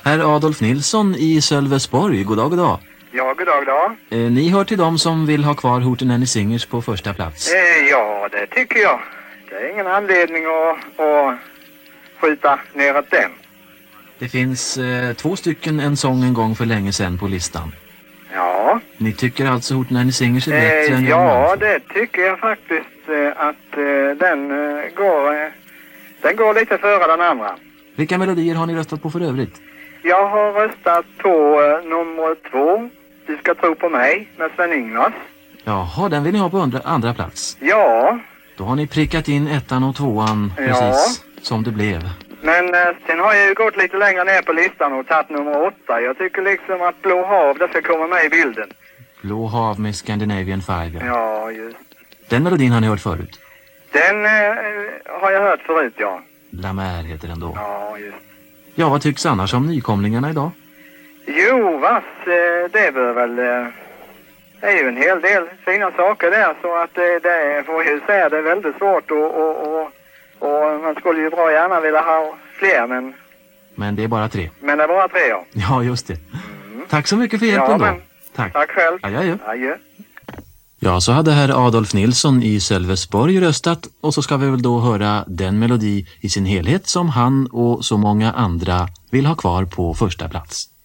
Herr Adolf Nilsson i Sölvesborg, god dag, god dag. Ja, god dag, dag. Ni hör till dem som vill ha kvar Hootenanny Singers på första plats. Ja, det tycker jag. Det är ingen anledning att skjuta neråt den. Det finns 2 stycken En sång en gång för länge sedan på listan. Ja. Ni tycker alltså Hootenanny Singers är bättre än ja, det tycker jag faktiskt att den går lite före den andra. Vilka melodier har ni röstat på för övrigt? Jag har röstat på nummer 2, Du ska tro på mig, med Sven-Ingvars. Jaha, den vill ni ha på andra plats. Ja. Då har ni prickat in 1:an och 2:an precis som det blev. Men sen har jag ju gått lite längre ner på listan och tagit nummer 8. Jag tycker liksom att Blå hav, det ska komma med i bilden. Blå hav med Scandinavian Five. Ja, just. Den melodin har ni hört förut? Den har jag hört förut, ja. La Mer heter den då. Ja, just. Ja, vad tycks annars om nykomlingarna idag? Jo, det bör väl... Det är ju en hel del fina saker där, så att det får ju säga, det är väldigt svårt och man skulle ju bra gärna vilja ha fler, Men det är bara 3. Men det är bara 3, ja. Ja, just det. Tack så mycket för hjälpen då. Tack själv. Adjö. Ja, så hade herr Adolf Nilsson i Sölvesborg röstat, och så ska vi väl då höra den melodi i sin helhet som han och så många andra vill ha kvar på första plats.